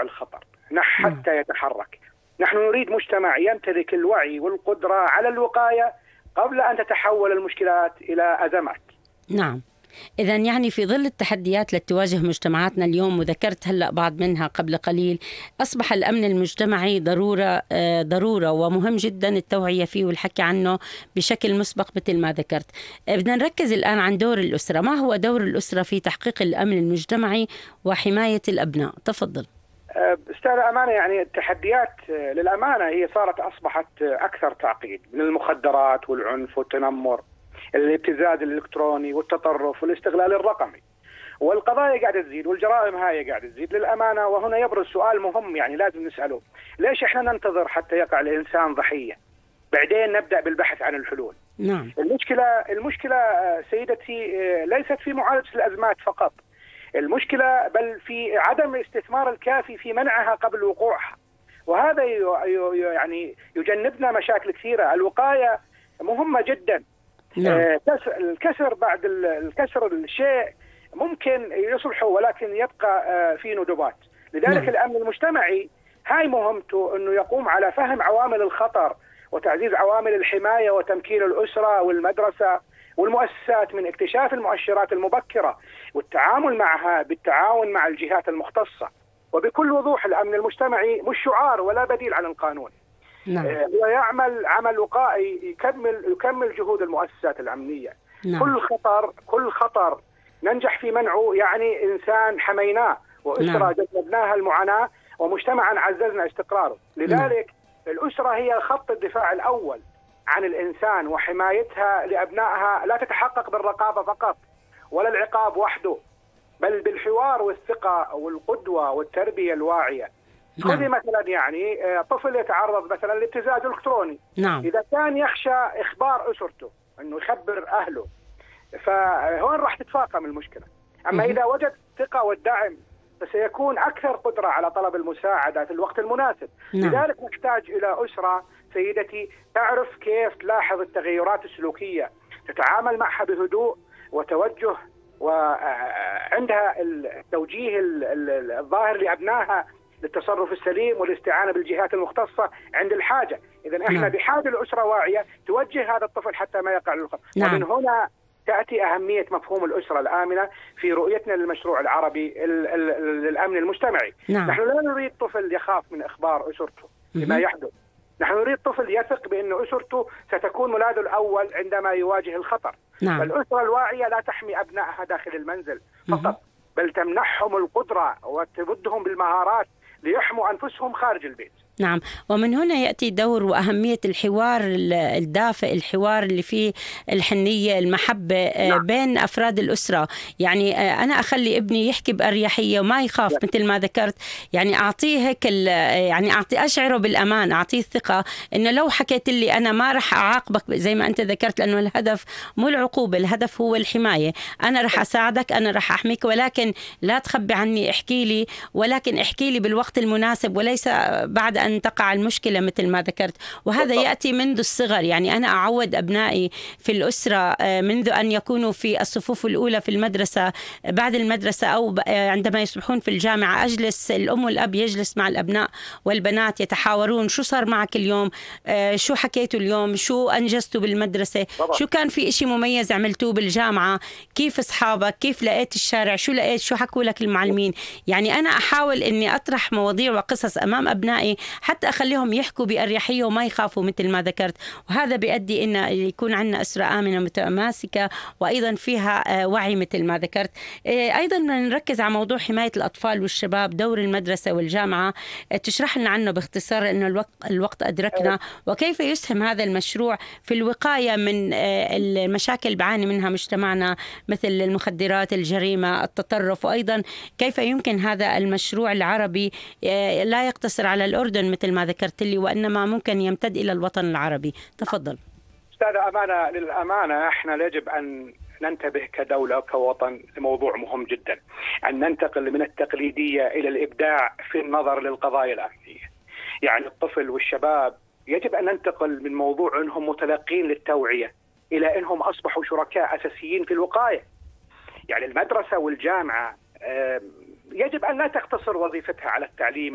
الخطر حتى يتحرك. نحن نريد مجتمع يمتلك الوعي والقدرة على الوقاية قبل أن تتحول المشكلات إلى أزمات. نعم. إذن يعني في ظل التحديات التي تواجه مجتمعاتنا اليوم، وذكرت هلأ بعض منها قبل قليل، أصبح الأمن المجتمعي ضرورة ومهم جدا التوعية فيه والحكي عنه بشكل مسبق مثل ما ذكرت. بدنا نركز الآن عن دور الأسرة. ما هو دور الأسرة في تحقيق الأمن المجتمعي وحماية الأبناء؟ تفضل. أستاذة أمانة، يعني التحديات للأمانة هي أصبحت أكثر تعقيد، من المخدرات والعنف والتنمر، الابتزاز الإلكتروني والتطرف والاستغلال الرقمي، والقضايا قاعدة تزيد والجرائم هاي قاعدة تزيد للأمانة. وهنا يبرز سؤال مهم يعني لازم نسأله: ليش إحنا ننتظر حتى يقع الإنسان ضحية بعدين نبدأ بالبحث عن الحلول؟ نعم. المشكلة سيدتي ليست في معالجة الأزمات فقط، المشكلة بل في عدم الاستثمار الكافي في منعها قبل وقوعها، وهذا يعني يجنبنا مشاكل كثيرة. الوقاية مهمة جدا. نعم. الكسر بعد الكسر الشيء ممكن يصلحه، ولكن يبقى في ندبات. لذلك نعم. الأمن المجتمعي هاي مهمته أنه يقوم على فهم عوامل الخطر وتعزيز عوامل الحماية وتمكين الأسرة والمدرسة والمؤسسات من اكتشاف المؤشرات المبكرة والتعامل معها بالتعاون مع الجهات المختصة. وبكل وضوح الأمن المجتمعي مش شعار ولا بديل عن القانون. نعم. هو يعمل عمل وقائي يكمل جهود المؤسسات الأمنية. نعم. كل خطر ننجح في منعه يعني إنسان حميناه، وأسرة نعم. جنبناها المعاناة، ومجتمعا عززنا استقراره. لذلك الأسرة هي خط الدفاع الأول عن الإنسان، وحمايتها لأبنائها لا تتحقق بالرقابة فقط ولا العقاب وحده، بل بالحوار والثقة والقدوة والتربية الواعية. خذي مثلا يعني طفل يتعرض مثلا لابتزاز إلكتروني. نعم. إذا كان يخشى إخبار أسرته أنه يخبر أهله، فهون راح تتفاقم المشكلة. أما إذا وجد الثقة والدعم فسيكون أكثر قدرة على طلب المساعدة في الوقت المناسب. نعم. لذلك نحتاج إلى أسرة سيدتي تعرف كيف تلاحظ التغيرات السلوكية، تتعامل معها بهدوء وتوجه، وعندها التوجيه الظاهر لأبنائها للتصرف السليم والاستعانة بالجهات المختصة عند الحاجة. إذن احنا بحاجة لأسرة واعية توجه هذا الطفل حتى ما يقع للخطأ. ومن هنا تأتي أهمية مفهوم الأسرة الآمنة في رؤيتنا للمشروع العربي للأمن المجتمعي. نحن لا نريد طفل يخاف من إخبار أسرته لما يحدث، نحن نريد طفل يثق بأن أسرته ستكون ملاذه الأول عندما يواجه الخطر. فالأسرة الواعية لا تحمي أبنائها داخل المنزل فقط، بل تمنحهم القدرة وتمدهم بالمهارات ليحموا أنفسهم خارج البيت. نعم. ومن هنا يأتي دور وأهمية الحوار الدافئ، الحوار اللي فيه الحنية، المحبة بين أفراد الأسرة. يعني أنا أخلي ابني يحكي بأريحية وما يخاف مثل ما ذكرت. يعني أعطيه هيك يعني أشعره بالأمان، أعطيه الثقة إنه لو حكيت لي أنا ما رح أعاقبك زي ما أنت ذكرت، لأنه الهدف مو العقوبة، الهدف هو الحماية. أنا رح أساعدك، أنا رح أحميك، ولكن لا تخبي عني، احكي لي، ولكن احكي لي بالوقت المناسب وليس بعد أن تقع المشكلة مثل ما ذكرت. وهذا يأتي منذ الصغر. يعني أنا أعود أبنائي في الأسرة منذ أن يكونوا في الصفوف الأولى في المدرسة، بعد المدرسة أو عندما يصبحون في الجامعة، أجلس الأم والأب يجلس مع الأبناء والبنات يتحاورون: شو صار معك اليوم؟ شو حكيتوا اليوم؟ شو أنجزتوا بالمدرسة؟ شو كان في إشي مميز عملتوه بالجامعة؟ كيف أصحابك؟ كيف لقيت الشارع؟ شو لقيت؟ شو حكوا لك المعلمين؟ يعني أنا أحاول أني أطرح مواضيع وقصص أمام أبنائي حتى أخليهم يحكوا بأريحية وما يخافوا مثل ما ذكرت. وهذا بيؤدي إن يكون عندنا أسرة آمنة متماسكة وأيضا فيها وعي مثل ما ذكرت. أيضا نركز على موضوع حماية الأطفال والشباب، دور المدرسة والجامعة. تشرح لنا عنه باختصار لأنه الوقت أدركنا، وكيف يسهم هذا المشروع في الوقاية من المشاكل بعاني منها مجتمعنا مثل المخدرات، الجريمة، التطرف. وأيضا كيف يمكن هذا المشروع العربي لا يقتصر على الأردن مثل ما ذكرت لي، وإنما ممكن يمتد إلى الوطن العربي. تفضل. أستاذة أمانة، للأمانة إحنا يجب أن ننتبه كدولة وكوطن لموضوع مهم جدا، أن ننتقل من التقليدية إلى الإبداع في النظر للقضايا الأمنية. يعني الطفل والشباب يجب أن ننتقل من موضوع أنهم متلقين للتوعية إلى أنهم أصبحوا شركاء أساسيين في الوقاية. يعني المدرسة والجامعة يجب أن لا تقتصر وظيفتها على التعليم